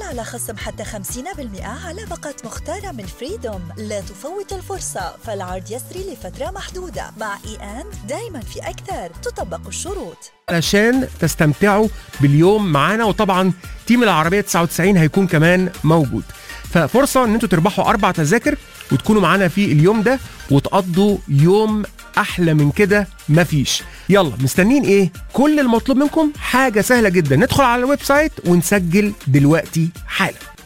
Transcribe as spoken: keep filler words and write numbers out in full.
على خصم حتى خمسين بالمئة على باقة مختارة من فريدوم. لا تفوت الفرصة، فالعرض يسري لفترة محدودة. مع إي أند دايما في أكثر، تطبق الشروط. علشان تستمتعوا باليوم معانا، وطبعا تيم العربية تسعة وتسعين هيكون كمان موجود. ففرصة ان انتوا تربحوا اربع تذاكر وتكونوا معانا في اليوم ده وتقضوا يوم احلى من كده مفيش. يلا مستنين ايه؟ كل المطلوب منكم حاجة سهلة جدا، ندخل على الويب سايت ونسجل دلوقتي حالا.